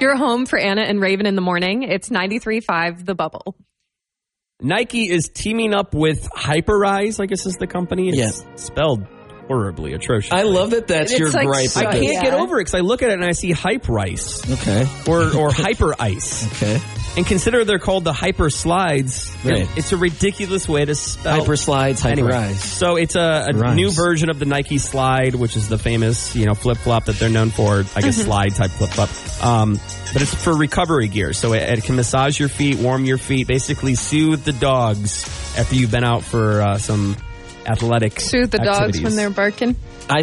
Your home for Anna and Raven in the morning. It's 93.5 The Bubble. Nike is teaming up with Hyperice, I guess is the company. It's spelled horribly, atrocious. I love that that's your gripe. I can't get over it because I look at it and I see Hype Rice. Okay. Or Hyper Ice. Okay. And consider they're called the Hyper Slides. Right. It's a ridiculous way to spell. Hyper Slides, Hyper Ice. So it's a new version of the Nike Slide, which is the famous, flip-flop that they're known for. I guess slide type flip-flop. But it's for recovery gear. So it can massage your feet, warm your feet, basically soothe the dogs after you've been out for some athletic soothe the activities. Dogs when they're barking.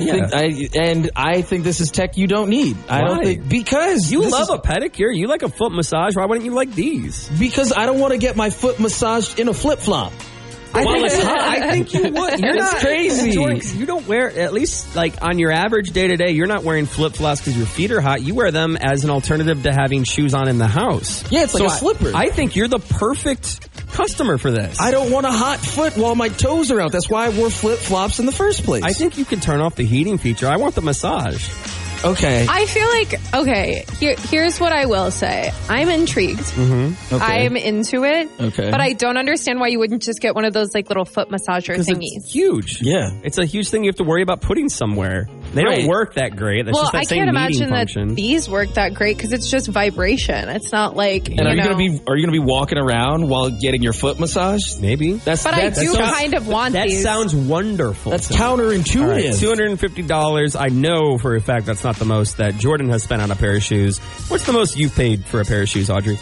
I think this is tech you don't need. I don't think because you love a pedicure. You like a foot massage. Why wouldn't you like these? Because I don't want to get my foot massaged in a flip flop. I think you would. You're not crazy. You don't wear, at least like on your average day to day, you're not wearing flip flops because your feet are hot. You wear them as an alternative to having shoes on in the house. Yeah, it's like a slipper. I think you're the perfect customer for this. I don't want a hot foot while my toes are out. That's why I wore flip flops in the first place. I think you can turn off the heating feature. I want the massage. Okay. I feel like, here's what I will say. I'm intrigued. Mm-hmm. Okay. I'm into it. Okay. But I don't understand why you wouldn't just get one of those like little foot massager thingies. It's huge. Yeah. It's a huge thing you have to worry about putting somewhere. They don't work that great. That's just that I same can't imagine function. that these work that great because it's just vibration. It's not like, And are you gonna be walking around while getting your foot massaged? Maybe. But I do kind of want these. That sounds wonderful. That's counterintuitive. Right, $250. I know for a fact that's not the most that Jordan has spent on a pair of shoes. What's the most you've paid for a pair of shoes, Audrey?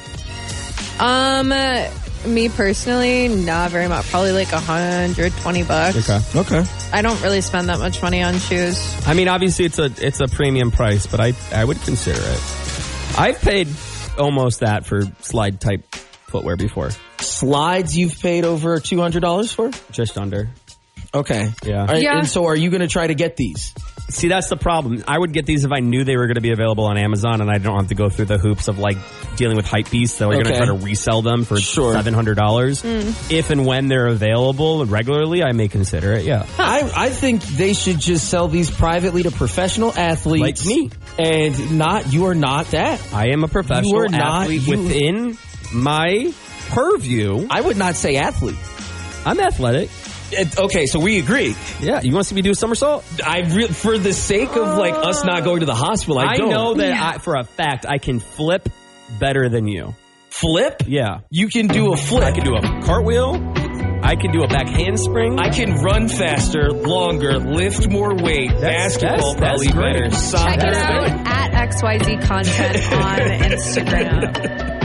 Me personally, not very much. Probably like $120. Okay. I don't really spend that much money on shoes. I mean, obviously it's a premium price, but I would consider it. I've paid almost that for slide type footwear before. Slides you've paid over $200 for? Just under. Okay. Yeah. And so are you going to try to get these? See, that's the problem. I would get these if I knew they were going to be available on Amazon and I don't have to go through the hoops of like dealing with hypebeasts that are going to try to resell them for $700. If and when they're available regularly, I may consider it, yeah. I think they should just sell these privately to professional athletes. Like me. And you are not that. I am a professional athlete within my purview. I would not say athlete. I'm athletic. Okay, so we agree. Yeah, you want to see me do a somersault? For the sake of like us not going to the hospital, I don't. I know that for a fact I can flip better than you. Flip? Yeah. You can do a flip. I can do a cartwheel. I can do a back handspring. I can run faster, longer, lift more weight. Basketball probably better. Check it out at XYZ Content on Instagram.